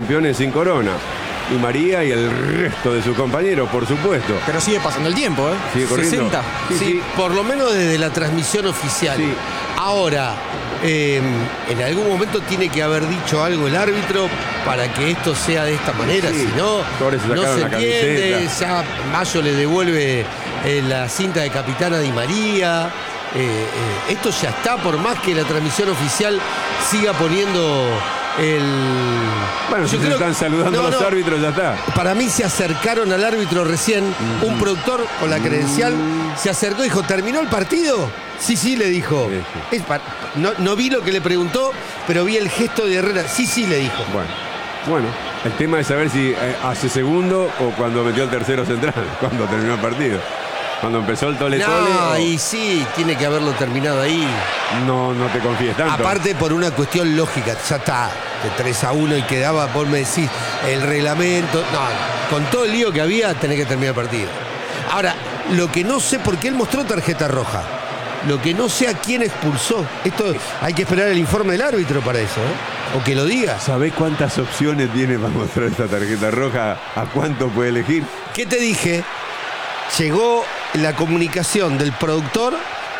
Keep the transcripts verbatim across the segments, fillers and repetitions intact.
campeones sin corona. Di María y el resto de sus compañeros, por supuesto. Pero sigue pasando el tiempo, ¿eh? Sigue corriendo. sesenta. Sí, sí, por lo menos desde la transmisión oficial. Sí. Ahora, eh, en algún momento tiene que haber dicho algo el árbitro para que esto sea de esta manera, Sí. si no, Torres se no sacaron se la entiende. camiseta. Ya Mayo le devuelve eh, la cinta de capitán a Di María. Eh, eh, esto ya está, por más que la transmisión oficial siga poniendo el... Bueno, Yo si se creo- están saludando no, los no. árbitros, ya está. Para mí se acercaron al árbitro recién, un productor con la credencial, se acercó y dijo, ¿terminó el partido? Sí, sí, le dijo. Sí, Es pa- no, no vi lo que le preguntó, pero vi el gesto de Herrera. Sí, sí, le dijo. Bueno, bueno, el tema es saber si eh, hace segundo o cuando metió el tercero central, cuando terminó el partido. Cuando empezó el tole tole. No, o- y sí, tiene que haberlo terminado ahí. No, no te confíes tanto. Aparte por una cuestión lógica, ya está, de tres a uno y quedaba, vos me decís, el reglamento. No, con todo el lío que había, tenés que terminar el partido. Ahora, lo que no sé, porque él mostró tarjeta roja. Lo que no sé a quién expulsó. Esto hay que esperar el informe del árbitro para eso, ¿eh? O que lo diga. ¿Sabés cuántas opciones tiene para mostrar esta tarjeta roja? ¿A cuánto puede elegir? ¿Qué te dije? Llegó la comunicación del productor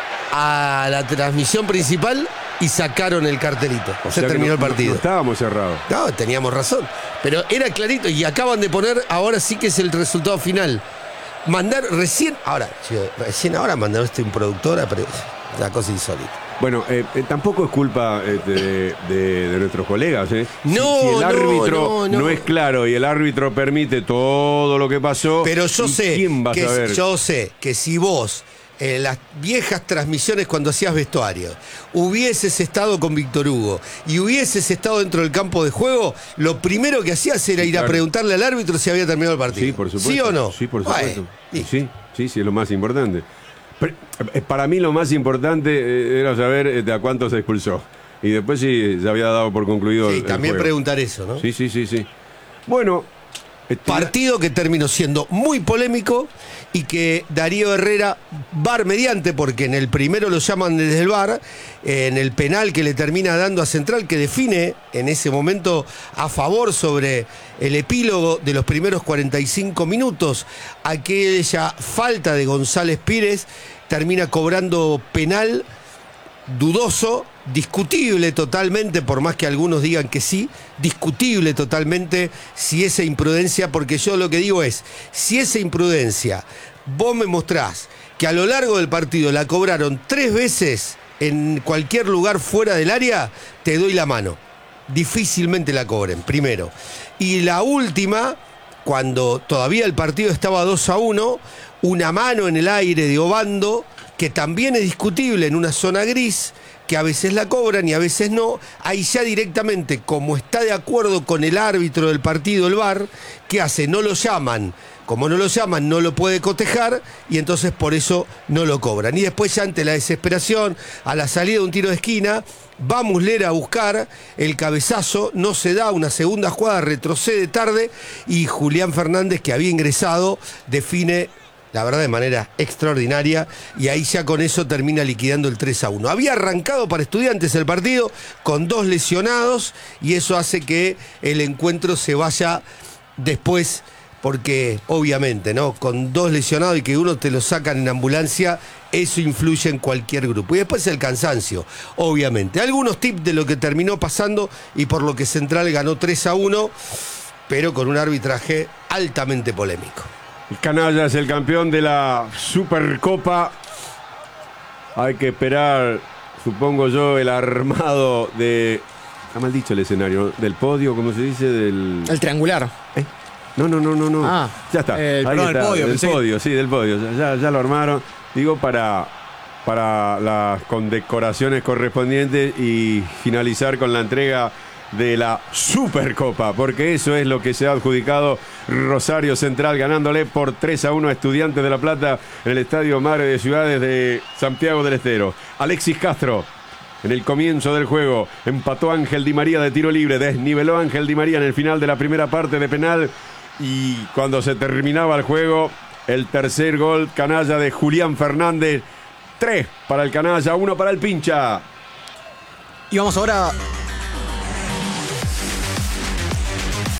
a la transmisión principal y sacaron el cartelito. O Se sea que terminó no- el partido. No estábamos cerrados. No, teníamos razón. Pero era clarito. Y acaban de poner, ahora sí que es el resultado final. Mandar recién, ahora, chico, recién ahora mandaron este un productor a pre- una cosa insólita. Bueno, eh, eh, tampoco es culpa eh, de, de- de nuestros colegas. ¿eh? Si- No, si, el no, árbitro no, no, no. es claro y el árbitro permite todo lo que pasó, Pero yo ¿y sé, ¿quién va a que, saber? yo sé que si vos, en las viejas transmisiones cuando hacías vestuario, hubieses estado con Víctor Hugo y hubieses estado dentro del campo de juego, lo primero que hacías era Sí, ir a claro. preguntarle al árbitro si había terminado el partido. Sí, por supuesto. ¿Sí o no? Sí, por Bueno, supuesto. y- Sí, sí, sí, es lo más importante. Pero, eh, para mí lo más importante eh, era saber eh, de a cuánto se expulsó. Y después sí se había dado por concluido Sí, el, el también juego. preguntar eso, ¿no? Sí, sí, sí, sí. Bueno, este, Partido que terminó siendo muy polémico y que Darío Herrera, V A R mediante, porque en el primero lo llaman desde el V A R, en el penal que le termina dando a Central, que define en ese momento a favor sobre el epílogo de los primeros cuarenta y cinco minutos, aquella falta de González Pires, termina cobrando penal dudoso, discutible totalmente, por más que algunos digan que sí, discutible totalmente si esa imprudencia, porque yo lo que digo es, si esa imprudencia vos me mostrás que a lo largo del partido la cobraron tres veces en cualquier lugar fuera del área, te doy la mano. Difícilmente la cobren, primero. Y la última, cuando todavía el partido estaba dos a uno, una mano en el aire de Obando, que también es discutible en una zona gris, que a veces la cobran y a veces no, ahí ya directamente, como está de acuerdo con el árbitro del partido, el V A R, ¿qué hace? No lo llaman. Como no lo llaman, no lo puede cotejar y entonces por eso no lo cobran. Y después ya ante la desesperación, a la salida de un tiro de esquina, va Muslera a buscar el cabezazo, no se da una segunda jugada, retrocede tarde y Julián Fernández, que había ingresado, define, la verdad, de manera extraordinaria, y ahí ya con eso termina liquidando el tres a uno. Había arrancado para Estudiantes el partido con dos lesionados y eso hace que el encuentro se vaya después, porque obviamente, ¿no? Con dos lesionados y que uno te lo sacan en ambulancia, eso influye en cualquier grupo. Y después el cansancio, obviamente. Algunos tips de lo que terminó pasando y por lo que Central ganó tres a uno, pero con un arbitraje altamente polémico. el Canalla es el campeón de la Supercopa. Hay que esperar, supongo yo, el armado de... Está mal dicho el escenario, del podio, ¿cómo se dice? Del... El triangular. ¿Eh? No, no, no, no, no. Ah, ya está. eh, Ahí perdón, está, el podio, Del pensé que- podio, sí, del podio. Ya, ya lo armaron. Digo, para, para las condecoraciones correspondientes y finalizar con la entrega de la Supercopa, porque eso es lo que se ha adjudicado Rosario Central, ganándole por tres a uno a Estudiantes de La Plata en el Estadio Madre de Ciudades de Santiago del Estero. Alexis Castro, en el comienzo del juego, empató Ángel Di María de tiro libre, desniveló a Ángel Di María en el final de la primera parte de penal, y cuando se terminaba el juego, el tercer gol canalla de Julián Fernández. Tres para el canalla, uno para el pincha. Y vamos ahora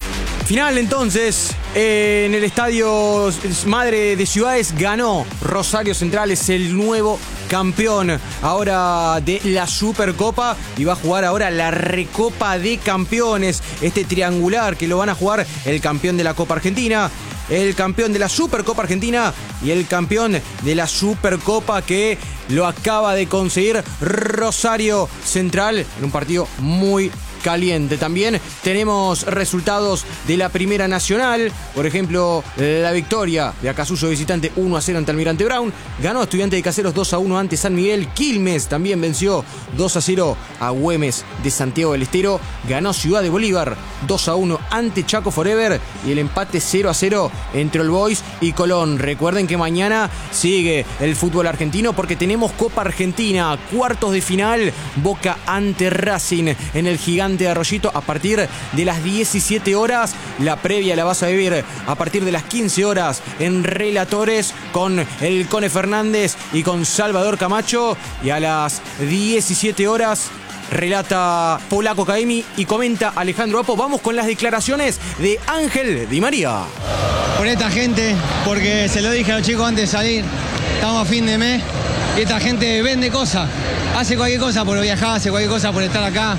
Final entonces, eh, en el estadio Madre de Ciudades ganó Rosario Central, es el nuevo campeón ahora de la Supercopa y va a jugar ahora la Recopa de Campeones, este triangular que lo van a jugar el campeón de la Copa Argentina, el campeón de la Supercopa Argentina y el campeón de la Supercopa que lo acaba de conseguir Rosario Central en un partido muy caliente. También tenemos resultados de la Primera Nacional, por ejemplo, la victoria de Acasuso visitante uno a cero ante Almirante Brown, ganó Estudiantes de Caseros dos a uno ante San Miguel, Quilmes también venció dos a cero a Güemes de Santiago del Estero, ganó Ciudad de Bolívar dos a uno ante Chaco Forever y el empate cero a cero entre All Boys y Colón. Recuerden que mañana sigue el fútbol argentino porque tenemos Copa Argentina, cuartos de final, Boca ante Racing en el Gigante de Arroyito a partir de las diecisiete horas. La previa la vas a vivir a partir de las quince horas en Relatores con el Cone Fernández y con Salvador Camacho, y a las diecisiete horas relata Polaco Caemi y comenta Alejandro Apo. Vamos con las declaraciones de Ángel Di María. Por esta gente, porque se lo dije a los chicos antes de salir, estamos a fin de mes y esta gente vende cosas, hace cualquier cosa por viajar, hace cualquier cosa por estar acá.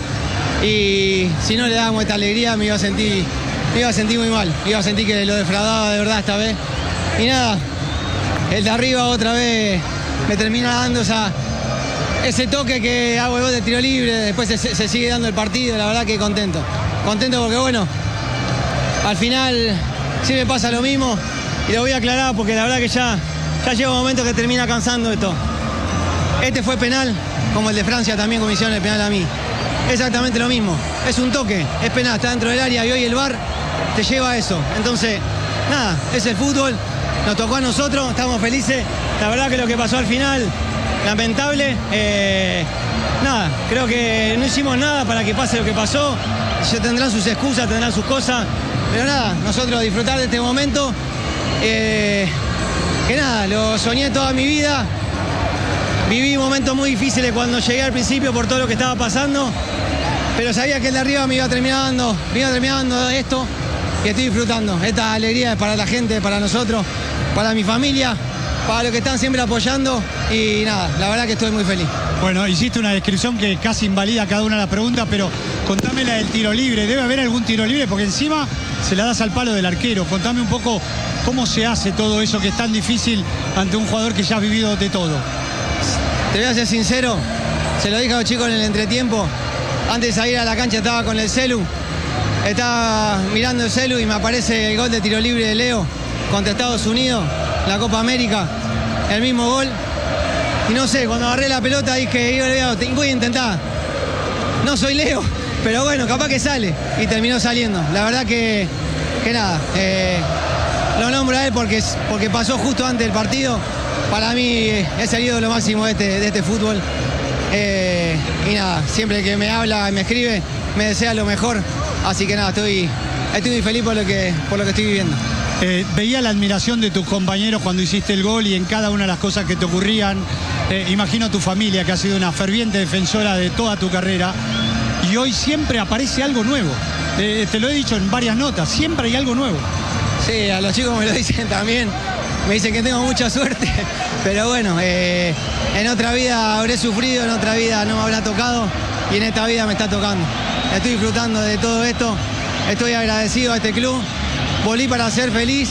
Y si no le dábamos esta alegría me iba a sentir, me iba a sentir muy mal, me iba a sentir que lo defraudaba de verdad esta vez. Y nada, el de arriba otra vez me termina dando esa, ese toque que hago el gol de tiro libre, después se, se sigue dando el partido, la verdad que contento. Contento porque bueno, al final sí me pasa lo mismo y lo voy a aclarar porque la verdad que ya, ya llega un momento que termina cansando esto. Este fue penal, como el de Francia también, como hicieron el penal a mí. Exactamente lo mismo, es un toque, es penal, está dentro del área y hoy el V A R te lleva a eso. Entonces, nada, es el fútbol, nos tocó a nosotros, estamos felices. La verdad que lo que pasó al final, lamentable. Eh, nada, creo que no hicimos nada para que pase lo que pasó. Ya tendrán sus excusas, tendrán sus cosas, pero nada, nosotros disfrutar de este momento. Eh, que nada, lo soñé toda mi vida. Viví momentos muy difíciles cuando llegué al principio por todo lo que estaba pasando, pero sabía que el de arriba me iba terminando, me iba terminando esto y estoy disfrutando. Esta alegría es para la gente, para nosotros, para mi familia, para los que están siempre apoyando y nada, la verdad que estoy muy feliz. Bueno, hiciste una descripción que casi invalida cada una de las preguntas, pero contame la del tiro libre. ¿Debe haber algún tiro libre? Porque encima se la das al palo del arquero. Contame un poco cómo se hace todo eso que es tan difícil ante un jugador que ya has vivido de todo. Te voy a ser sincero, se lo dije a los chicos en el entretiempo, antes de salir a la cancha estaba con el celu, estaba mirando el celu y me aparece el gol de tiro libre de Leo contra Estados Unidos, la Copa América, el mismo gol, y no sé, cuando agarré la pelota dije, voy a intentar, no soy Leo, pero bueno, capaz que sale, y terminó saliendo. La verdad que, que nada, eh, lo nombro a él porque, porque pasó justo antes del partido. Para mí es el ídolo máximo de este, de este fútbol. Eh, y nada, siempre que me habla y me escribe, me desea lo mejor. Así que nada, estoy, estoy muy feliz por lo que, por lo que estoy viviendo. Eh, veía la admiración de tus compañeros cuando hiciste el gol y en cada una de las cosas que te ocurrían. Eh, imagino a tu familia, que ha sido una ferviente defensora de toda tu carrera. Y hoy siempre aparece algo nuevo. Eh, te lo he dicho en varias notas, siempre hay algo nuevo. Sí, a los chicos me lo dicen también. Me dicen que tengo mucha suerte, pero bueno, eh, en otra vida habré sufrido, en otra vida no me habrá tocado y en esta vida me está tocando. Estoy disfrutando de todo esto, estoy agradecido a este club, volví para ser feliz.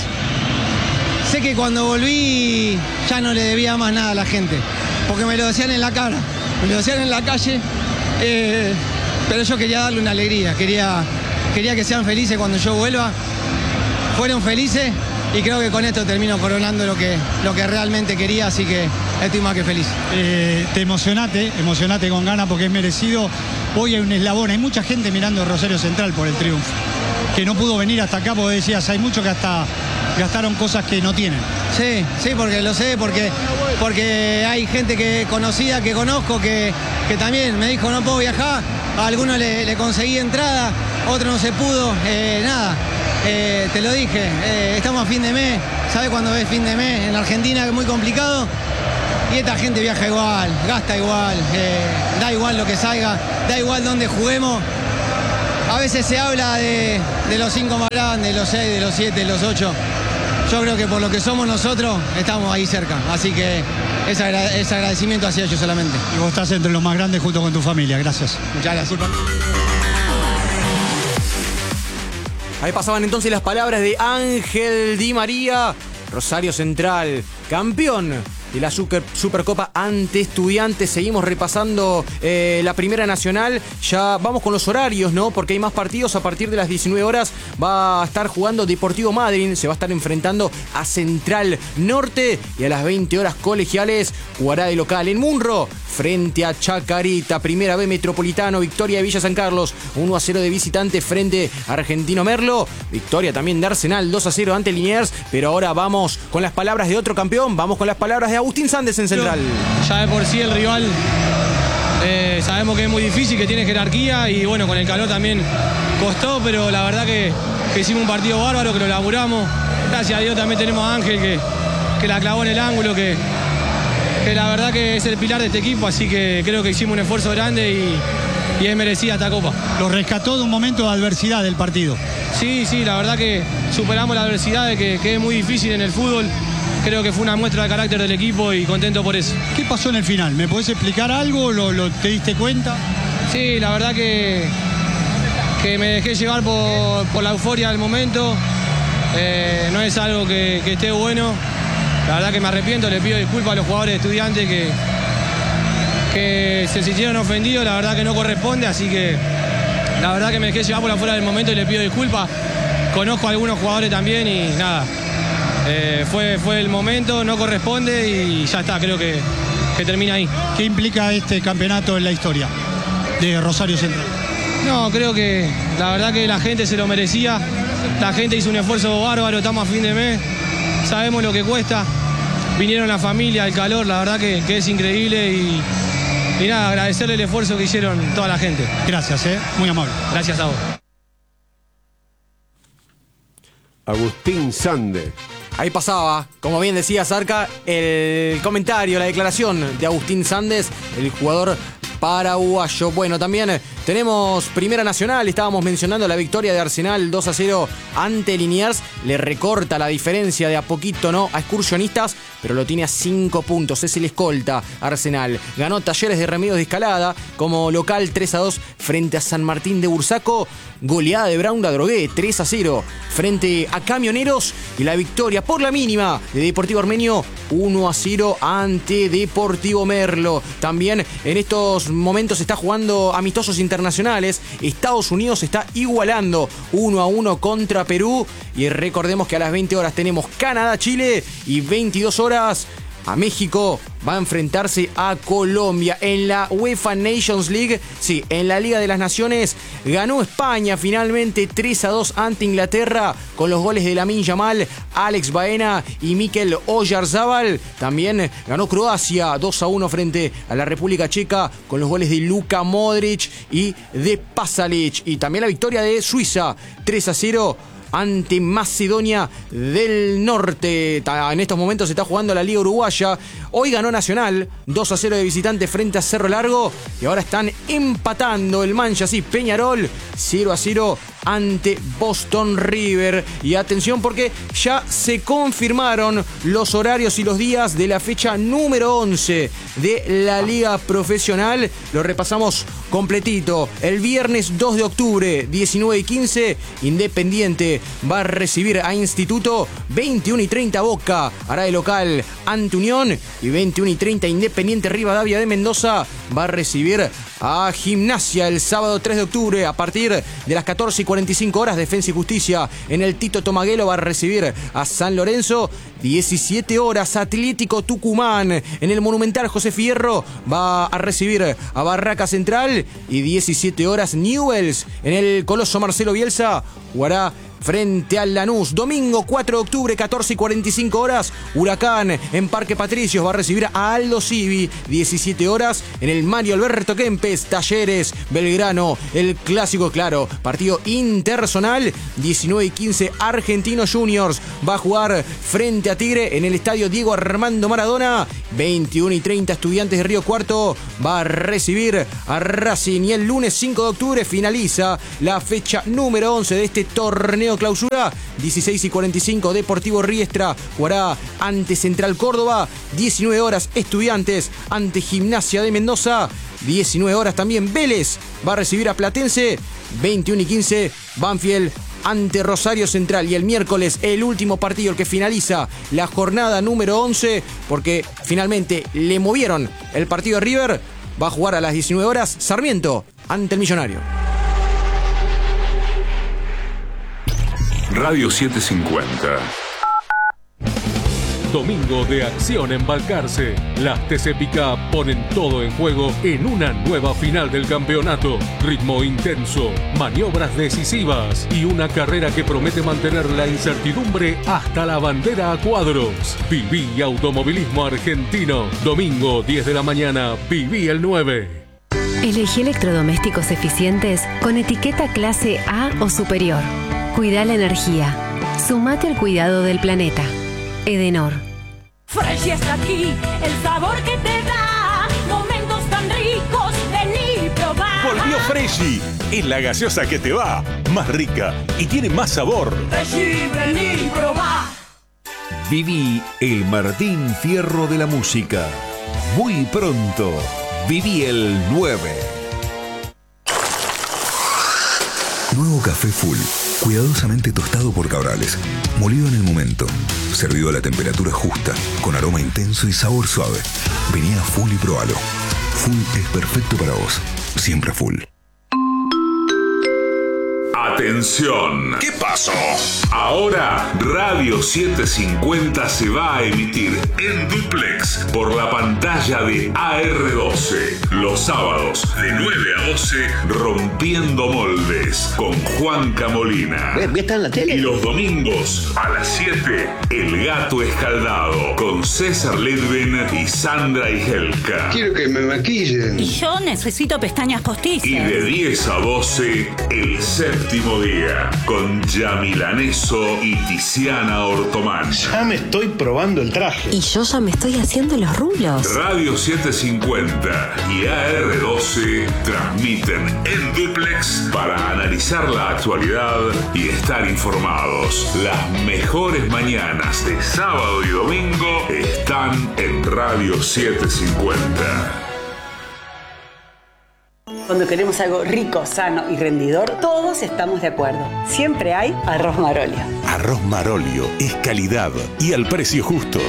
Sé que cuando volví ya no le debía más nada a la gente, porque me lo decían en la cara, me lo decían en la calle, eh, pero yo quería darle una alegría, quería, quería que sean felices cuando yo vuelva. Fueron felices. Y creo que con esto termino coronando lo que, lo que realmente quería, así que estoy más que feliz. Eh, te emocionate, emocionate con ganas porque es merecido. Hoy hay un eslabón, hay mucha gente mirando Rosario Central por el triunfo, que no pudo venir hasta acá porque decías, hay muchos que hasta gastaron cosas que no tienen. Sí, sí, porque lo sé, porque, porque hay gente que conocida, que conozco, que, que también me dijo no puedo viajar, a algunos le, le conseguí entrada, otro no se pudo, eh, nada. Eh, te lo dije, eh, estamos a fin de mes, ¿sabes cuándo es fin de mes? En Argentina es muy complicado y esta gente viaja igual, gasta igual, eh, da igual lo que salga, da igual dónde juguemos. a veces se habla de, de los cinco más grandes, de los seis, de los siete, de los ocho. Yo creo que por lo que somos nosotros, estamos ahí cerca. Así que es, agra es agradecimiento hacia ellos solamente. Y vos estás entre los más grandes junto con tu familia. Gracias. Muchas gracias. Ahí pasaban entonces las palabras de Ángel Di María, Rosario Central, campeón de la Super, Supercopa ante Estudiantes. Seguimos repasando eh, la Primera Nacional. Ya vamos con los horarios, ¿no? Porque hay más partidos. A partir de las diecinueve horas va a estar jugando Deportivo Madryn. Se va a estar enfrentando a Central Norte. Y a las veinte horas Colegiales jugará de local en Munro frente a Chacarita. Primera B Metropolitano, victoria de Villa San Carlos, uno a cero de visitante frente a Argentino Merlo. Victoria también de Arsenal, dos a cero ante Liniers. Pero ahora vamos con las palabras de otro campeón. Vamos con las palabras de Agustín Sandes en Central. Ya de por sí el rival eh, sabemos que es muy difícil, que tiene jerarquía y bueno, con el calor también costó, pero la verdad que, que hicimos un partido bárbaro, que lo laburamos. Gracias a Dios también tenemos a Ángel que, que la clavó en el ángulo, que, que la verdad que es el pilar de este equipo, así que creo que hicimos un esfuerzo grande y, y es merecida esta copa. Lo rescató de un momento de adversidad del partido. Sí, sí, la verdad que superamos la adversidad, de que, que es muy difícil en el fútbol. Creo que fue una muestra de carácter del equipo y contento por eso. ¿Qué pasó en el final? ¿Me podés explicar algo? ¿Lo, lo te diste cuenta? Sí, la verdad que, que me dejé llevar por, por la euforia del momento. Eh, no es algo que, que esté bueno. La verdad que me arrepiento, le pido disculpas a los jugadores de Estudiantes que, que se sintieron ofendidos. La verdad que no corresponde, así que la verdad que me dejé llevar por la euforia del momento y le pido disculpas. Conozco a algunos jugadores también y nada. Eh, fue, fue el momento, no corresponde y ya está, creo que, que termina ahí. ¿Qué implica este campeonato en la historia de Rosario Central? No, creo que la verdad que la gente se lo merecía, la gente hizo un esfuerzo bárbaro, estamos a fin de mes, sabemos lo que cuesta, vinieron la familia, el calor, la verdad que, que es increíble y, y nada, agradecerle el esfuerzo que hicieron toda la gente. Gracias, ¿eh? Muy amable. Gracias a vos. Agustín Sandes. Ahí pasaba, como bien decía Zarca, el comentario, la declaración de Agustín Sandes, el jugador paraguayo. Bueno, también tenemos Primera Nacional, estábamos mencionando la victoria de Arsenal dos a cero ante Liniers. Le recorta la diferencia de a poquito, ¿no? A Excursionistas, pero lo tiene a cinco puntos. Es el escolta Arsenal. Ganó Talleres de Remedios de Escalada como local tres a dos frente a San Martín de Bursaco. Goleada de Brown de Adrogué, tres a cero frente a Camioneros. Y la victoria por la mínima de Deportivo Armenio, uno a cero ante Deportivo Merlo. También en estos momentos se está jugando amistosos internacionales. Estados Unidos está igualando uno a uno contra Perú. Y recordemos que a las veinte horas tenemos Canadá-Chile y veintidós horas a México va a enfrentarse a Colombia en la UEFA Nations League. Sí, en la Liga de las Naciones ganó España finalmente tres a dos ante Inglaterra con los goles de Lamine Yamal, Alex Baena y Mikel Oyarzabal. También ganó Croacia dos a uno frente a la República Checa con los goles de Luka Modric y de Pasalic. Y también la victoria de Suiza tres a cero ante Macedonia del Norte. En estos momentos se está jugando la Liga Uruguaya. Hoy ganó Nacional dos a cero de visitante frente a Cerro Largo. Y ahora están empatando el Manchas y Peñarol cero a cero ante Boston River. Y atención porque ya se confirmaron los horarios y los días de la fecha número once de la Liga Profesional. Lo repasamos completito. El viernes dos de octubre, diecinueve y quince, Independiente va a recibir a Instituto. veintiuno y treinta Boca hará de local ante Unión. Y veintiuno y treinta Independiente Rivadavia de Mendoza va a recibir a Gimnasia el sábado tres de octubre. A partir de las catorce y cuarenta y cinco horas, Defensa y Justicia en el Tito Tomaguelo va a recibir a San Lorenzo. diecisiete horas, Atlético Tucumán en el Monumental José Fierro va a recibir a Barraca Central. Y diecisiete horas, Newell's en el Coloso Marcelo Bielsa jugará frente al Lanús. Domingo cuatro de octubre, catorce y cuarenta y cinco horas, Huracán en Parque Patricios va a recibir a Aldo Civi. diecisiete horas en el Mario Alberto Kempes, Talleres, Belgrano, el clásico, claro, partido interzonal. diecinueve y quince, Argentinos Juniors va a jugar frente a Tigre en el estadio Diego Armando Maradona. veintiuno y treinta, Estudiantes de Río Cuarto va a recibir a Racing. Y el lunes cinco de octubre finaliza la fecha número once de este torneo clausura. dieciséis y cuarenta y cinco, Deportivo Riestra jugará ante Central Córdoba. diecinueve horas, Estudiantes ante Gimnasia de Mendoza. diecinueve horas también, Vélez va a recibir a Platense. veintiuno y quince, Banfield ante Rosario Central. Y el miércoles el último partido, el que finaliza la jornada número once, porque finalmente le movieron el partido de River. Va a jugar a las diecinueve horas Sarmiento ante el Millonario. Radio setecientos cincuenta. Domingo de acción en Balcarce. Las T C Pickup ponen todo en juego en una nueva final del campeonato. Ritmo intenso, maniobras decisivas y una carrera que promete mantener la incertidumbre hasta la bandera a cuadros. Viví automovilismo argentino. Domingo diez de la mañana, Viví el nueve. Elegí electrodomésticos eficientes con etiqueta clase A o superior. Cuida la energía. Sumate al cuidado del planeta. Edenor. Fresh está aquí, el sabor que te da momentos tan ricos, vení y probá. Volvió Freshy, es la gaseosa que te va, más rica y tiene más sabor. Freshy, vení y probá. Viví el Martín Fierro de la música. Muy pronto, Viví el nueve. Nuevo café Full, cuidadosamente tostado por Cabrales, molido en el momento, servido a la temperatura justa, con aroma intenso y sabor suave. Vení a Full y probalo. Full es perfecto para vos, siempre Full. Atención. ¿Qué pasó? Ahora Radio setecientos cincuenta se va a emitir en duplex por la pantalla de A R doce. Los sábados de nueve a doce, Rompiendo Moldes con Juanca Molina. ¿Está en la tele? Y los domingos a las siete, El Gato Escaldado con César Ledven y Sandra Igelka. Quiero que me maquillen. Y yo necesito pestañas postizas. Y de diez a doce, El Séptimo Día con Yamilaneso y Tiziana Ortomán. Ya me estoy probando el traje. Y yo ya me estoy haciendo los rulos. Radio setecientos cincuenta y A R doce transmiten en duplex para analizar la actualidad y estar informados. Las mejores mañanas de sábado y domingo están en Radio setecientos cincuenta. Cuando queremos algo rico, sano y rendidor, todos estamos de acuerdo. Siempre hay arroz Marolio. Arroz Marolio es calidad y al precio justo.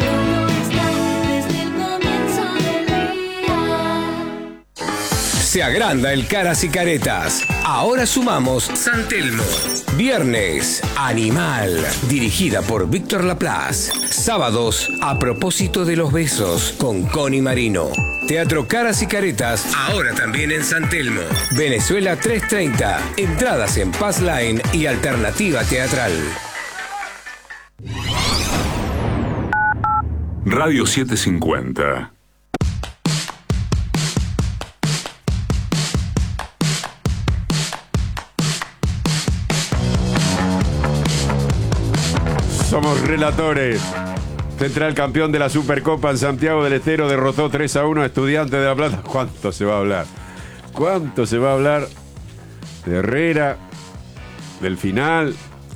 Se agranda el Caras y Caretas. Ahora sumamos San Telmo. Viernes, Animal, dirigida por Víctor Laplace. Sábados, A propósito de los besos, con Connie Marino. Teatro Caras y Caretas, ahora también en San Telmo. Venezuela trescientos treinta. Entradas en Pass Line y Alternativa Teatral. Radio setecientos cincuenta. Somos relatores. Central campeón de la Supercopa en Santiago del Estero derrotó tres a uno a Estudiantes de La Plata. ¿Cuánto se va a hablar? ¿Cuánto se va a hablar de Herrera, del final,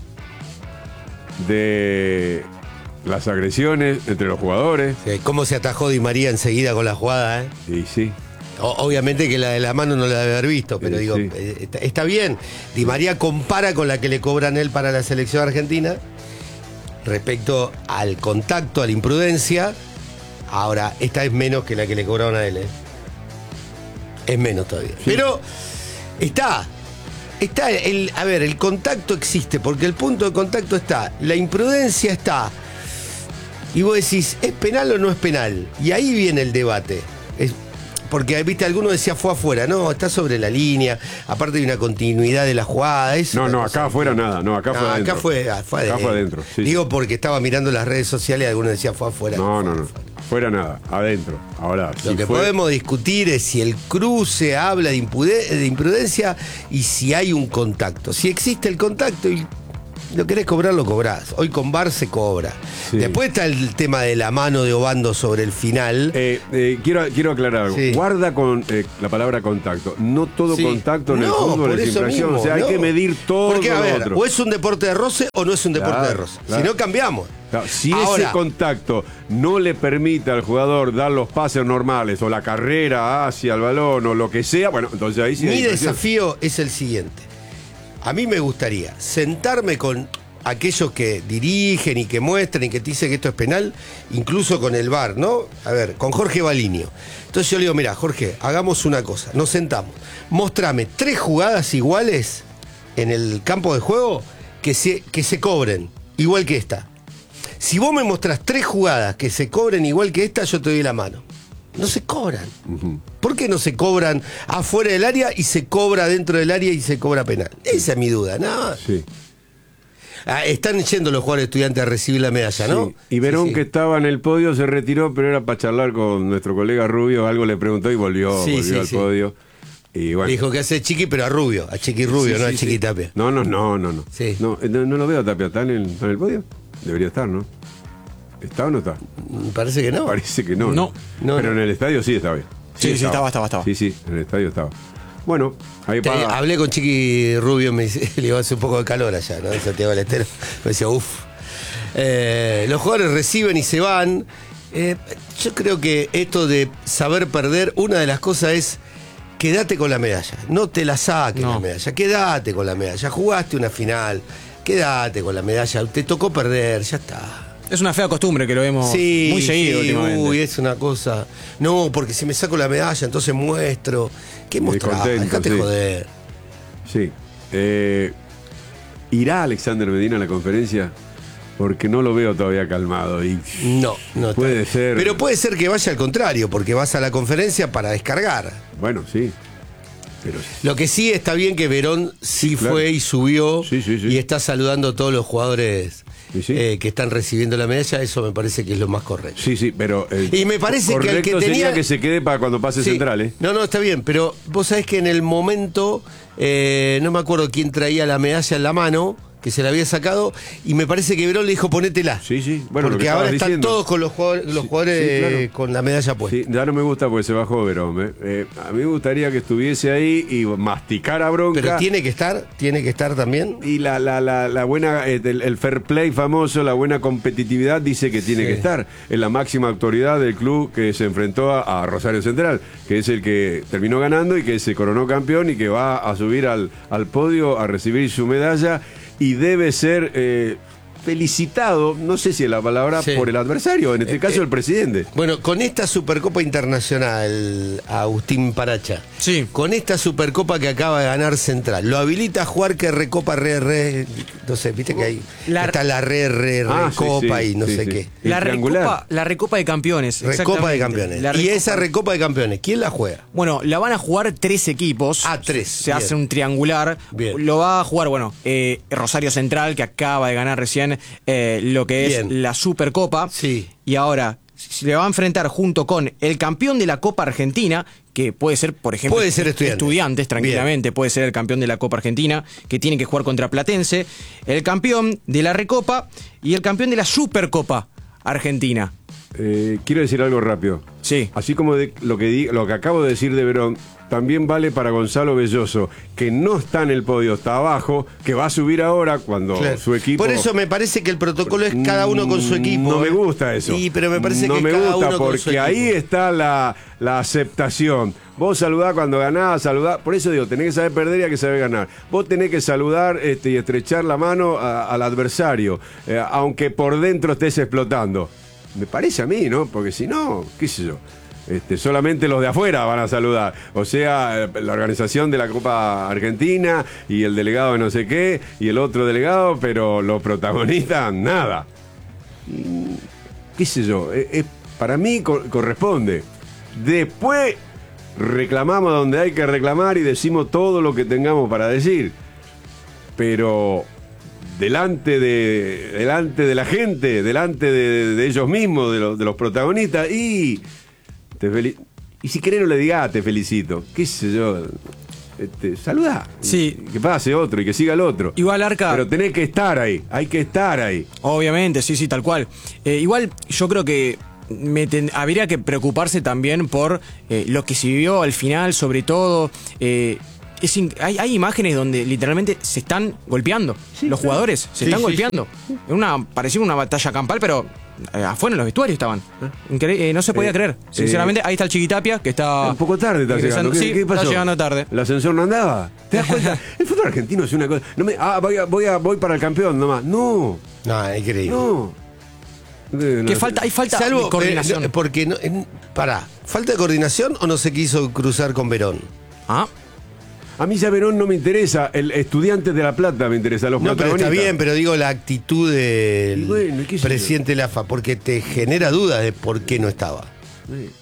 de las agresiones entre los jugadores? Sí, cómo se atajó Di María enseguida con la jugada, ¿eh? Sí, sí. O- obviamente que la de la mano no la debe haber visto, pero Sí, digo, sí. eh, está, está bien. Di María compara con la que le cobran él para la selección argentina respecto al contacto, a la imprudencia. Ahora, esta es menos que la que le cobraron a él, ¿eh? Es menos todavía. Sí. Pero está. Está el. A ver, el contacto existe, porque el punto de contacto está. La imprudencia está. Y vos decís, ¿es penal o no es penal? Y ahí viene el debate. Es, porque viste, alguno decía fue afuera. No, está sobre la línea. Aparte hay una continuidad de la jugada. Es No, una no, cosa acá afuera nada. No, acá No, fue adentro. acá fue, ah, fue Acá adentro. fue adentro. Sí, Digo sí. porque estaba mirando las redes sociales y alguno decía fue afuera. No, no, no. Fuera nada. Adentro. Ahora, Lo si que fue- podemos discutir es si el cruce habla de, impude- de imprudencia y si hay un contacto. Si existe el contacto y lo querés cobrar, lo cobrás. Hoy con V A R se cobra. Sí. Después está el tema de la mano de Obando sobre el final. Eh, eh, quiero, quiero aclarar algo. Sí. Guarda con eh, la palabra contacto. No todo Sí. contacto en el No, fútbol por es eso infracción. mismo, o sea, hay no. que medir todo Porque, a lo ver, otro. o es un deporte de roce o no es un deporte Claro, de roce. claro. Si no, cambiamos. Claro, si Ahora- ese contacto no le permite al jugador dar los pases normales o la carrera hacia el balón o lo que sea, bueno, entonces ahí sí hay Mi infracción. desafío es el siguiente. A mí me gustaría sentarme con aquellos que dirigen y que muestran y que te dicen que esto es penal, incluso con el V A R, ¿no? A ver, con Jorge Balinio. Entonces yo le digo, mira, Jorge, hagamos una cosa, nos sentamos, mostrame tres jugadas iguales en el campo de juego que se, que se cobren, igual que esta. Si vos me mostrás tres jugadas que se cobren igual que esta, yo te doy la mano. No se cobran. ¿Por qué no se cobran afuera del área y se cobra dentro del área y se cobra penal? Esa es mi duda, ¿no? Sí. Ah, están yendo los jugadores estudiantes a recibir la medalla, ¿no? Sí. Y Verón, Sí, sí. que estaba en el podio, se retiró, pero era para charlar con nuestro colega Rubio. Algo le preguntó y volvió, Sí, volvió sí, al sí. podio. Y bueno. Dijo que hace Chiqui, pero a Rubio, a Chiqui Rubio, Sí, no sí, a Chiqui sí. Tapia. No, no, no, no. No, Sí. no, eh, no, no lo veo a Tapia. ¿Está en el, está en el podio? Debería estar, ¿no? ¿Está o no está? Parece que no. Parece que no. No. No, Pero no. en el estadio sí estaba bien. Sí, sí, estaba, estaba, estaba. Sí, sí, en el estadio estaba. Bueno, ahí Te- para. hablé con Chiqui Rubio, me dice, le iba a hacer un poco de calor allá, ¿no? En Santiago del Estero. Me decía, uff. Los jugadores reciben y se van. Eh, yo creo que esto de saber perder, una de las cosas es quédate con la medalla. No te la saques No. la medalla. Quédate con la medalla. Jugaste una final. Quédate con la medalla. Te tocó perder, ya está. Es una fea costumbre que lo vemos Sí, muy seguido sí, últimamente. uy, es una cosa. No, porque si me saco la medalla, entonces muestro. ¿Qué mostrar? contento, Dejate sí. joder. Sí. Eh, ¿Irá Alexander Medina a la conferencia? Porque no lo veo todavía calmado. Y No, no. puede está. ser. Pero puede ser que vaya al contrario, porque vas a la conferencia para descargar. Bueno, sí. Pero Lo que sí está bien que Verón sí, claro. fue y subió Sí, sí, sí. y está saludando a todos los jugadores Sí, sí. eh, que están recibiendo la medalla. Eso me parece que es lo más correcto. sí, sí, pero. eh, Y me parece que el correcto que sería tenía- que se quede para cuando pase Sí. central, ¿eh? No, no, está bien, pero vos sabés que en el momento, eh, no me acuerdo quién traía la medalla en la mano, que se la había sacado, y me parece que Verón le dijo ponétela. Sí, sí. Bueno, lo porque que ahora estabas están diciendo. todos con los jugadores, los Sí, jugadores sí, claro. eh, con la medalla puesta. Sí, ya no me gusta porque se bajó Verón. ¿eh? Eh, a mí me gustaría que estuviese ahí y masticara bronca. Pero tiene que estar, tiene que estar también. Y la, la, la, la buena, eh, el, el fair play famoso, la buena competitividad dice que tiene Sí. que estar en la máxima autoridad del club que se enfrentó a, a Rosario Central, que es el que terminó ganando y que se coronó campeón y que va a subir al, al podio a recibir su medalla y debe ser eh, felicitado, no sé si es la palabra, Sí. por el adversario, en este Eh, caso eh, el presidente. Bueno, con esta Supercopa Internacional, Agustín Paracha, Sí. con esta Supercopa que acaba de ganar Central, ¿lo habilita a jugar que Recopa, re, re, no sé, viste que hay, La- está la re, re, Ah, sí, Recopa sí, y no sí, sé sí. qué? El La triangular. recopa, la recopa de campeones. Recopa de exactamente. Campeones. La Y Recopa- esa Recopa de Campeones, ¿quién la juega? Bueno, la van a jugar tres equipos. Ah, tres, Se bien. hace un triangular. Bien. Lo va a jugar, bueno, eh, Rosario Central, que acaba de ganar recién eh, lo que es Bien. la Supercopa. Sí. Y ahora se le va a enfrentar junto con el campeón de la Copa Argentina, que puede ser, por ejemplo, Puede ser Estudiantes. Estudiantes, tranquilamente. Puede ser el campeón de la Copa Argentina, que tiene que jugar contra Platense. El campeón de la Recopa y el campeón de la Supercopa Argentina. Eh, quiero decir algo rápido. Sí. Así como de lo que di- lo que acabo de decir de Verón, también vale para Gonzalo Belloso, que no está en el podio, está abajo, que va a subir ahora cuando Claro. su equipo. Por eso me parece que el protocolo es cada uno con su equipo. No me ¿eh? gusta eso. Y, pero me parece no que me cada gusta uno con su porque equipo. ahí está la, la aceptación. Vos saludás cuando ganás, saludás. Por eso digo, tenés que saber perder y hay que saber ganar. Vos tenés que saludar este, y estrechar la mano a- al adversario, eh, aunque por dentro estés explotando. Me parece a mí, ¿no? Porque si no, qué sé yo. Este, solamente los de afuera van a saludar. O sea, eh, la organización de la Copa Argentina y el delegado de no sé qué y el otro delegado, pero los protagonistas, nada. Mm, ¿Qué sé yo? Eh, eh, para mí co- corresponde. Después reclamamos donde hay que reclamar y decimos todo lo que tengamos para decir. Pero delante de, delante de la gente, delante de, de ellos mismos, de los, de los protagonistas, y te fel- y si querés no le digas te felicito, qué sé yo, este, saludá, sí. que pase otro y que siga el otro. Igual, Arca, pero tenés que estar ahí, hay que estar ahí. Obviamente, sí, sí, tal cual. Eh, igual yo creo que me ten- habría que preocuparse también por eh, lo que se vivió al final, sobre todo. Eh, es in- hay, hay imágenes donde literalmente se están golpeando. Sí, los claro. jugadores se sí, están sí, golpeando. Sí. Una, parecía una batalla campal, pero eh, afuera en los vestuarios estaban. Incre- eh, no se podía eh, creer. Sinceramente, eh, ahí está el Chiquitapia, que está... Un poco tarde está llegando. ¿Qué, sí, ¿qué pasó? Está llegando tarde. ¿El ascensor no andaba? ¿Te das cuenta? El fútbol argentino es una cosa... No me, ah, voy, a, voy, a, voy para el campeón nomás. No. No, increíble. No. Que no, falta, hay falta Salvo, de coordinación. Eh, porque, no, eh, pará, ¿falta de coordinación o no se quiso cruzar con Verón? Ah. A mí ya Verón no me interesa, el Estudiantes de La Plata me interesa, los no, protagonistas. Pero está bien, pero digo la actitud del bueno, presidente de la A F A, porque te genera dudas de por qué no estaba. Sí.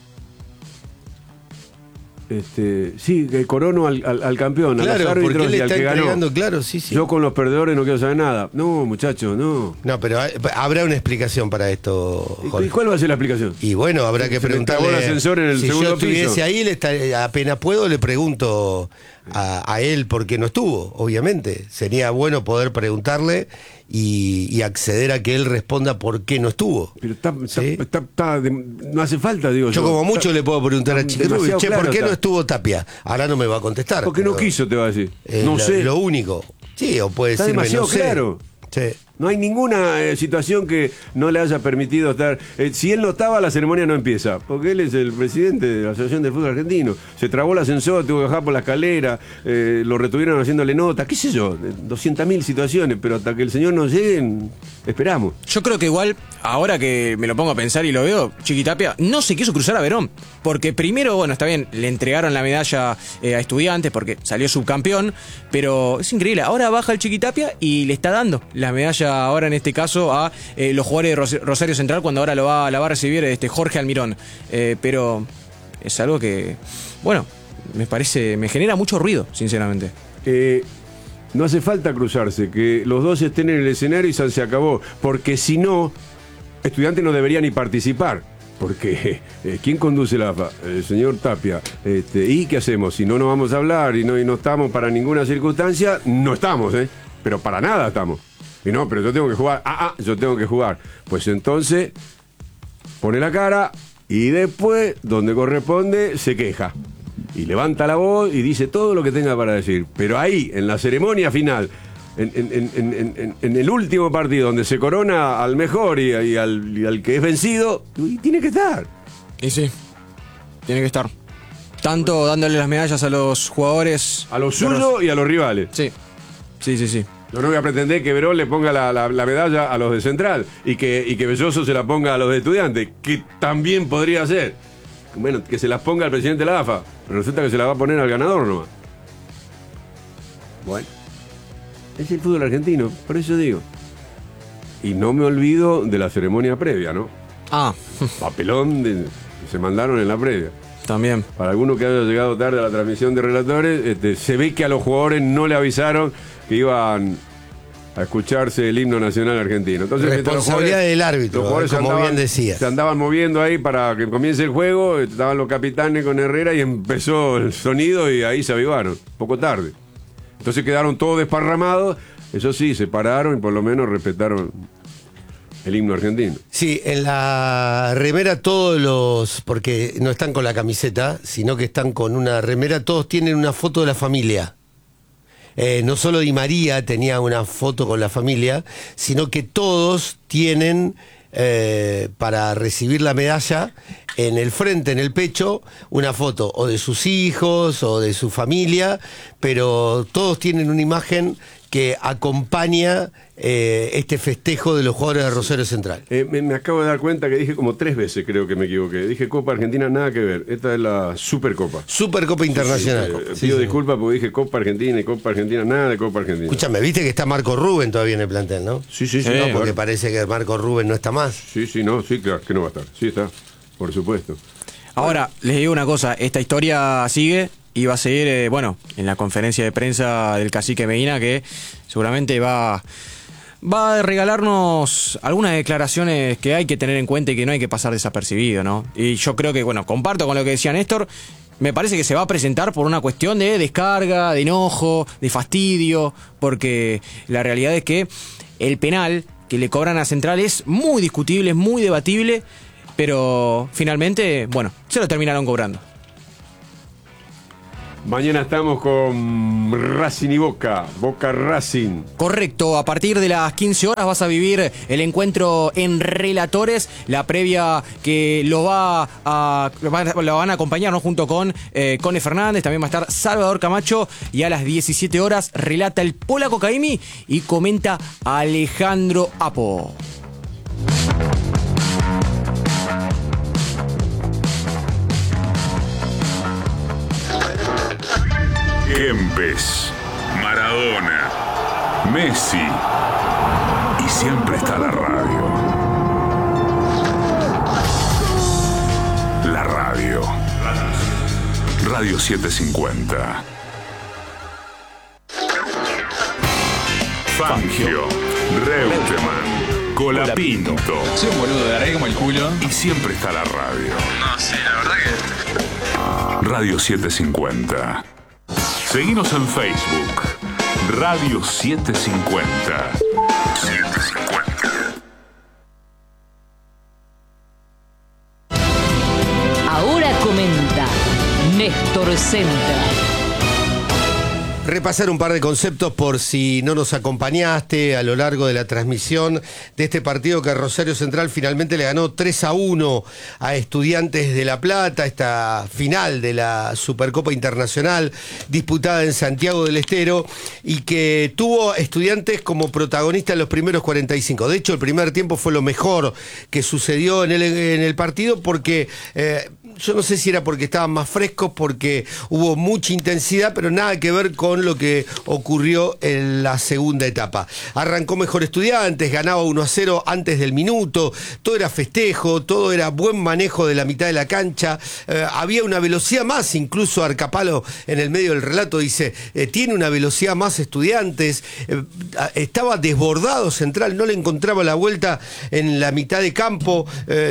Este, sí, que corono al, al, al campeón, claro, a los árbitros porque él y al está que entregando, ganó. claro, sí, sí. Yo con los perdedores no quiero saber nada. No, muchachos, no. No, pero habrá una explicación para esto, Jorge. ¿Y cuál va a ser la explicación? Y bueno, habrá que Se preguntarle. le el ascensor en el si segundo yo estuviese piso. ahí, le está, apenas puedo, le pregunto a, a él por qué no estuvo, obviamente. Sería bueno poder preguntarle y, y acceder a que él responda por qué no estuvo. Pero está, ¿Sí? está, está, está de, no hace falta, digo yo. Yo como mucho está, le puedo preguntar a Chiquirrubi, che, claro ¿por qué está. no estuvo Tapia? Ahora no me va a contestar. Porque no quiso, te va a decir. Eh, no lo, sé. Lo único. Sí, o puede Está decirme, demasiado no sé. claro. Sí. No hay ninguna eh, situación que no le haya permitido estar. Eh, si él no estaba, la ceremonia no empieza. Porque él es el presidente de la Asociación del Fútbol Argentino. Se trabó el ascensor, tuvo que bajar por la escalera, eh, lo retuvieron haciéndole nota, qué sé yo, doscientas mil situaciones, pero hasta que el señor no llegue, esperamos. Yo creo que igual, ahora que me lo pongo a pensar y lo veo, Chiquitapia no se quiso cruzar a Verón. Porque primero, bueno, está bien, le entregaron la medalla eh, a Estudiantes porque salió subcampeón, pero es increíble. Ahora baja el Chiquitapia y le está dando la medalla ahora en este caso a eh, los jugadores de Ros- Rosario Central cuando ahora lo va, la va a recibir este Jorge Almirón. Eh, pero es algo que, bueno, me parece, me genera mucho ruido, sinceramente. Eh, no hace falta cruzarse, que los dos estén en el escenario y se acabó. Porque si no, Estudiantes no debería ni participar. Porque, eh, ¿quién conduce la A F A? El señor Tapia. Este, ¿Y qué hacemos? Si no nos vamos a hablar y no, y no estamos para ninguna circunstancia, no estamos, ¿eh? Pero para nada estamos. Y no, pero yo tengo que jugar. Ah, ah, yo tengo que jugar. Pues entonces, pone la cara y después, donde corresponde, se queja. Y levanta la voz y dice todo lo que tenga para decir. Pero ahí, en la ceremonia final, en, en, en, en, en, en el último partido, donde se corona al mejor y, y, al, y al que es vencido, y tiene que estar. Y sí, tiene que estar. Tanto dándole las medallas a los jugadores. A los suyos y a los rivales. Sí, sí, sí, sí. Yo no voy a pretender que Verón le ponga la, la, la medalla a los de Central y que, y que Belloso se la ponga a los de Estudiantes, que también podría ser. Bueno, que se las ponga al presidente de la A F A, pero resulta que se la va a poner al ganador nomás. Bueno, es el fútbol argentino, por eso digo. Y no me olvido de la ceremonia previa, ¿no? Ah. Papelón de, que se mandaron en la previa. También. Para algunos que haya llegado tarde a la transmisión de relatores, este, se ve que a los jugadores no le avisaron que iban a escucharse el himno nacional argentino. Entonces, responsabilidad del árbitro, los jugadores como andaban, bien decías. se andaban moviendo ahí para que comience el juego, estaban los capitanes con Herrera y empezó el sonido y ahí se avivaron, poco tarde. Entonces quedaron todos desparramados, eso sí, se pararon y por lo menos respetaron el himno argentino. Sí, en la remera todos los, porque no están con la camiseta, sino que están con una remera, todos tienen una foto de la familia. Eh, no solo Di María tenía una foto con la familia, sino que todos tienen, eh, para recibir la medalla, en el frente, en el pecho, una foto o de sus hijos o de su familia, pero todos tienen una imagen que acompaña eh, este festejo de los jugadores de Rosario Central. Eh, me, me acabo de dar cuenta que dije como tres veces, creo que me equivoqué. Dije Copa Argentina, nada que ver. Esta es la Supercopa. Supercopa Internacional. Sí, sí, eh, sí, pido sí. disculpas porque dije Copa Argentina y Copa Argentina, nada de Copa Argentina. Escúchame, viste que está Marco Rubén todavía en el plantel, ¿no? Sí, sí, sí. No, no, porque claro. parece que Marco Rubén no está más. Sí, sí, no, sí, claro, que no va a estar. Sí está, por supuesto. Ahora, les digo una cosa, esta historia sigue y va a seguir, eh, bueno, en la conferencia de prensa del cacique Medina, que seguramente va, va a regalarnos algunas declaraciones que hay que tener en cuenta y que no hay que pasar desapercibido, ¿no? Y yo creo que, bueno, comparto con lo que decía Néstor. Me parece que se va a presentar por una cuestión de descarga, de enojo, de fastidio, porque la realidad es que el penal que le cobran a Central es muy discutible, es muy debatible, pero finalmente, bueno, se lo terminaron cobrando. Mañana estamos con Racing y Boca, Boca Racing. Correcto, a partir de las quince horas vas a vivir el encuentro en Relatores, la previa que lo va a lo van a acompañar, ¿no? Junto con eh, Cone Fernández, también va a estar Salvador Camacho, y a las diecisiete horas relata el polaco Caimi y comenta Alejandro Apo. Kempes, Maradona, Messi y siempre está la radio. La radio. Radio setecientos cincuenta. Fangio, Reutemann, Colapinto. Soy un boludo, de como el culo. Y siempre está la radio. No, sí, la verdad que... Radio setecientos cincuenta. Seguinos en Facebook, Radio setecientos cincuenta. setecientos cincuenta. Ahora comenta Néstor Centra. Repasar un par de conceptos por si no nos acompañaste a lo largo de la transmisión de este partido que Rosario Central finalmente le ganó tres a uno a Estudiantes de La Plata, esta final de la Supercopa Internacional disputada en Santiago del Estero, y que tuvo Estudiantes como protagonista en los primeros cuarenta y cinco. De hecho, el primer tiempo fue lo mejor que sucedió en el, en el partido, porque eh, yo no sé si era porque estaban más frescos, porque hubo mucha intensidad, pero nada que ver con lo que ocurrió en la segunda etapa. Arrancó mejor Estudiantes, ganaba uno a cero antes del minuto, todo era festejo, todo era buen manejo de la mitad de la cancha, eh, había una velocidad más, incluso Arcapalo en el medio del relato dice, eh, tiene una velocidad más Estudiantes, eh, estaba desbordado Central, no le encontraba la vuelta en la mitad de campo, eh,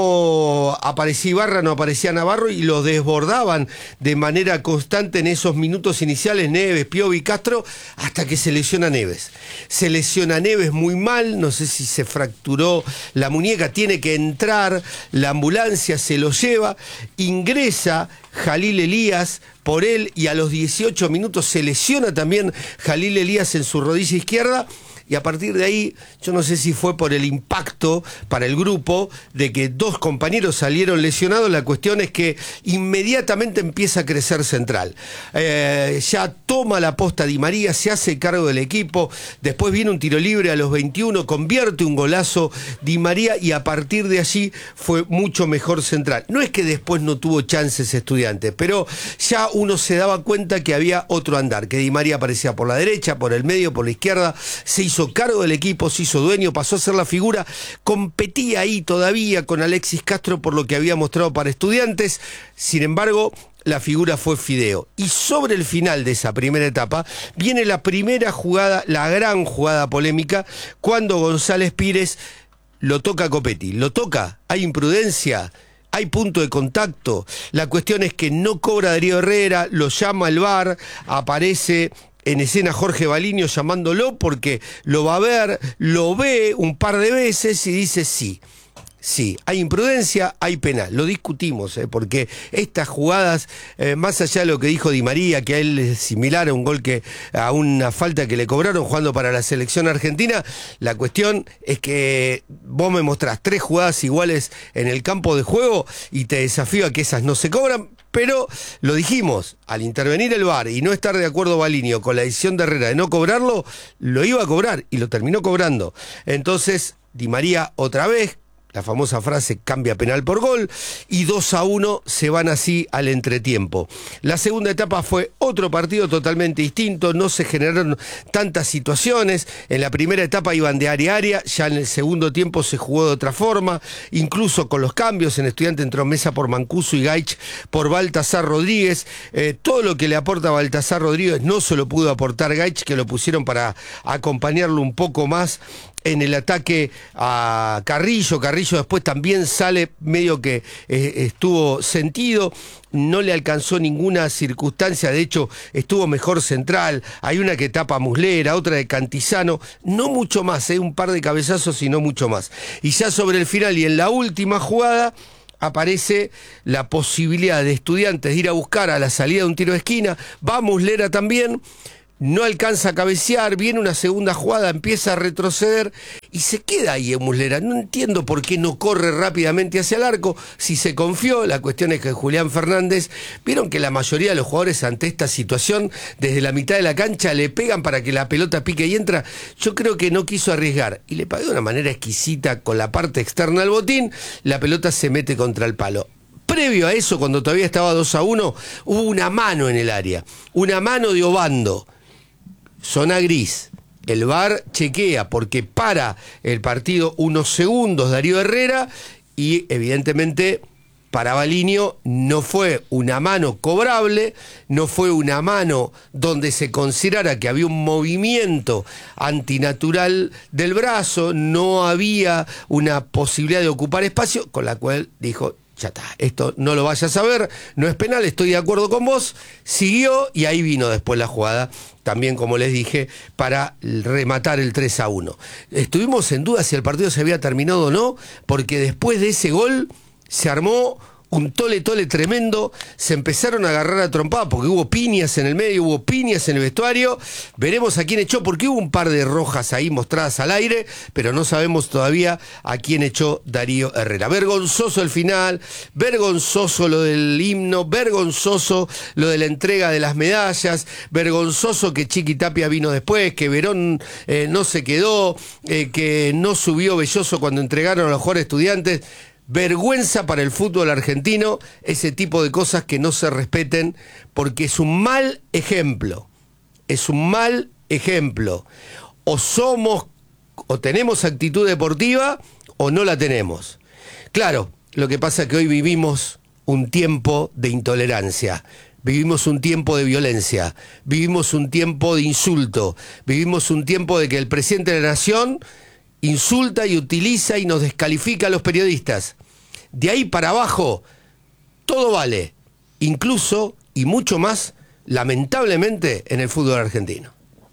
no aparecía Ibarra, no aparecía Navarro, y los desbordaban de manera constante en esos minutos iniciales, Neves, Piovi, Castro, hasta que se lesiona Neves. Se lesiona Neves muy mal, no sé si se fracturó la muñeca, tiene que entrar, la ambulancia se lo lleva, ingresa Jalil Elías por él, y a los dieciocho minutos se lesiona también Jalil Elías en su rodilla izquierda. Y a partir de ahí, yo no sé si fue por el impacto para el grupo de que dos compañeros salieron lesionados, la cuestión es que inmediatamente empieza a crecer Central. Eh, ya toma la posta Di María, se hace cargo del equipo, después viene un tiro libre a los veintiuno, convierte un golazo Di María, y a partir de allí fue mucho mejor Central. No es que después no tuvo chances Estudiantes, pero ya uno se daba cuenta que había otro andar, que Di María aparecía por la derecha, por el medio, por la izquierda, se hizo cargo del equipo, se hizo dueño, pasó a ser la figura, competía ahí todavía con Alexis Castro por lo que había mostrado para Estudiantes. Sin embargo, la figura fue Fideo. Y sobre el final de esa primera etapa viene la primera jugada, la gran jugada polémica, cuando González Pires lo toca a Copetti. Lo toca, hay imprudencia, hay punto de contacto. La cuestión es que no cobra Darío Herrera, lo llama el V A R, aparece en escena Jorge Baliño llamándolo porque lo va a ver, lo ve un par de veces y dice sí. Sí, hay imprudencia, hay penal. Lo discutimos, ¿eh? Porque estas jugadas, eh, más allá de lo que dijo Di María, que a él es similar a un gol que, a una falta que le cobraron jugando para la selección argentina, la cuestión es que vos me mostrás tres jugadas iguales en el campo de juego y te desafío a que esas no se cobran. Pero lo dijimos, al intervenir el V A R y no estar de acuerdo Baliño con la decisión de Herrera de no cobrarlo, lo iba a cobrar y lo terminó cobrando. Entonces, Di María otra vez la famosa frase cambia penal por gol, y dos a uno se van así al entretiempo. La segunda etapa fue otro partido totalmente distinto, no se generaron tantas situaciones. En la primera etapa iban de área a área, ya en el segundo tiempo se jugó de otra forma, incluso con los cambios. En Estudiante entró Mesa por Mancuso y Gaich por Baltasar Rodríguez. Eh, todo lo que le aporta Baltasar Rodríguez no se lo pudo aportar Gaich, que lo pusieron para acompañarlo un poco más en el ataque a Carrillo. Carrillo después también sale medio que eh, estuvo sentido, no le alcanzó ninguna circunstancia, de hecho estuvo mejor central. Hay una que tapa a Muslera, otra de Cantizano, no mucho más, eh, un par de cabezazos y no mucho más. Y ya sobre el final y en la última jugada aparece la posibilidad de Estudiantes de ir a buscar a la salida de un tiro de esquina, va Muslera también, no alcanza a cabecear, viene una segunda jugada, empieza a retroceder y se queda ahí en Muslera. No entiendo por qué no corre rápidamente hacia el arco, si se confió. La cuestión es que Julián Fernández, vieron que la mayoría de los jugadores ante esta situación, desde la mitad de la cancha le pegan para que la pelota pique y entra. Yo creo que no quiso arriesgar y le pagó de una manera exquisita con la parte externa del botín, la pelota se mete contra el palo. Previo a eso, cuando todavía estaba dos a uno, hubo una mano en el área, una mano de Obando. Zona gris, el V A R chequea porque para el partido unos segundos Darío Herrera y evidentemente para Balinio no fue una mano cobrable, no fue una mano donde se considerara que había un movimiento antinatural del brazo, no había una posibilidad de ocupar espacio, con la cual dijo: ya está, esto no lo vayas a ver, no es penal, estoy de acuerdo con vos. Siguió y ahí vino después la jugada, también como les dije, para rematar el tres a uno. Estuvimos en duda si el partido se había terminado o no, porque después de ese gol se armó un tole tole tremendo, se empezaron a agarrar a trompada porque hubo piñas en el medio, hubo piñas en el vestuario. Veremos a quién echó, porque hubo un par de rojas ahí mostradas al aire, pero no sabemos todavía a quién echó Darío Herrera. Vergonzoso el final, vergonzoso lo del himno, vergonzoso lo de la entrega de las medallas, vergonzoso que Chiqui Tapia vino después, que Verón eh, no se quedó, eh, que no subió Belloso cuando entregaron a los jugadores Estudiantes. Vergüenza para el fútbol argentino, ese tipo de cosas que no se respeten, porque es un mal ejemplo, es un mal ejemplo. O somos, o tenemos actitud deportiva, o no la tenemos. Claro, lo que pasa es que hoy vivimos un tiempo de intolerancia, vivimos un tiempo de violencia, vivimos un tiempo de insulto, vivimos un tiempo de que el presidente de la Nación insulta y utiliza y nos descalifica a los periodistas. De ahí para abajo, todo vale, incluso y mucho más, lamentablemente, en el fútbol argentino.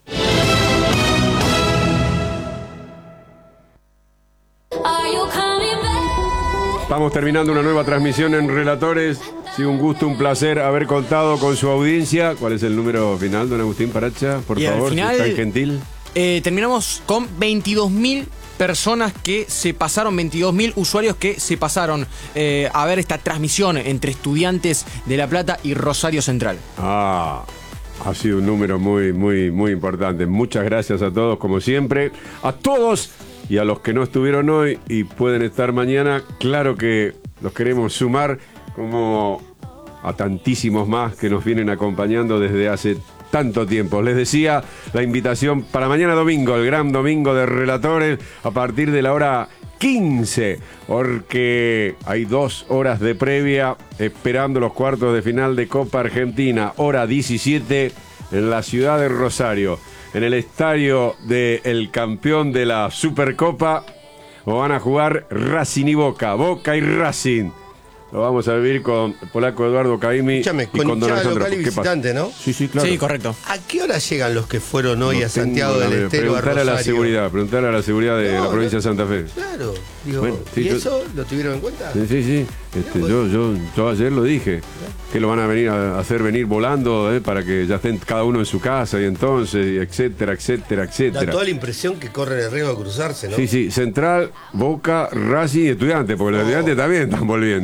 Estamos terminando una nueva transmisión en Relatores. Sí, un gusto, un placer haber contado con su audiencia. ¿Cuál es el número final, don Agustín Paracha? Por y favor, final, si es tan gentil. Eh, terminamos con veintidós mil personas que se pasaron, veintidós mil usuarios que se pasaron eh, a ver esta transmisión entre Estudiantes de La Plata y Rosario Central. Ah, ha sido un número muy, muy, muy importante. Muchas gracias a todos, como siempre. A todos y a los que no estuvieron hoy y pueden estar mañana, claro que los queremos sumar, como a tantísimos más que nos vienen acompañando desde hace tanto tiempo. Les decía, la invitación para mañana domingo, el gran domingo de Relatores, a partir de la hora quince, porque hay dos horas de previa esperando los cuartos de final de Copa Argentina, hora diecisiete, en la ciudad de Rosario, en el estadio del campeón de la Supercopa. O van a jugar Racing y Boca, Boca y Racing. Lo vamos a vivir con el polaco Eduardo Caimi y Escúchame, con, con don hinchada Alejandro. local y ¿Qué pasa? visitante, ¿no? Sí, sí, claro. Sí, correcto. ¿A qué hora llegan los que fueron hoy No a Santiago tengo del la- Estero, a preguntar Rosario? a la seguridad, preguntar a la seguridad de No, la provincia de Santa Fe. Claro, digo, Bueno, sí, ¿y yo- eso lo tuvieron en cuenta? Sí, sí, sí. Este, yo, yo, yo ayer lo dije, que lo van a venir a hacer venir volando eh, para que ya estén cada uno en su casa y entonces, y etcétera, etcétera, Da etcétera. toda la impresión que corren el riesgo de cruzarse, ¿no? Sí, sí, Central, Boca, Racing y Estudiantes, porque los No. Estudiantes también están volviendo. Sí,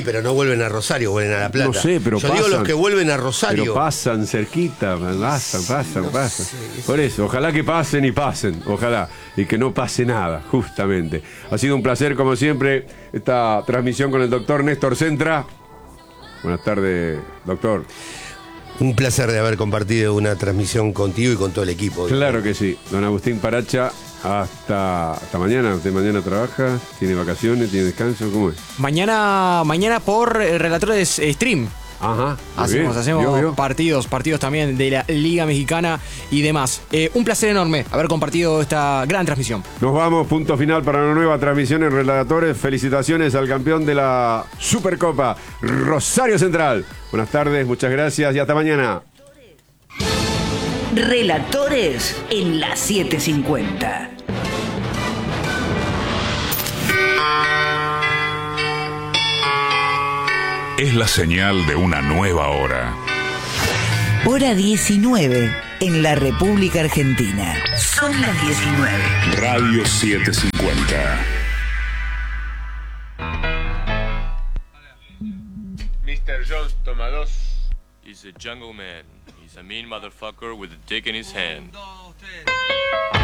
pero no vuelven a Rosario, vuelven a La Plata. No sé, pero Yo pasan. digo los que vuelven a Rosario. Pero pasan cerquita, pasan, pasan, no pasan. sé. Por eso, ojalá que pasen y pasen, ojalá. Y que no pase nada, justamente. Ha sido un placer, como siempre, esta transmisión con el doctor Néstor Centra. Buenas tardes, doctor. Un placer de haber compartido una transmisión contigo y con todo el equipo. Claro que sí. Don Agustín Paracha, hasta, hasta mañana. ¿Usted mañana trabaja? ¿Tiene vacaciones? ¿Tiene descanso? ¿Cómo es? Mañana, mañana por eh, Relatores eh, Stream. Ajá. muy Hacemos, bien. hacemos ¿Vio, vio? partidos, partidos también de la Liga Mexicana y demás. Eh, un placer enorme haber compartido esta gran transmisión. Nos vamos, punto final para una nueva transmisión en Relatores. Felicitaciones al campeón de la Supercopa, Rosario Central. Buenas tardes, muchas gracias y hasta mañana. Relatores en la setecientos cincuenta. Es la señal de una nueva hora. Hora diecinueve en la República Argentina. Son las diecinueve. Radio setecientos cincuenta. mister Jones, toma dos. He's a jungle man. He's a mean motherfucker with a dick in his hand.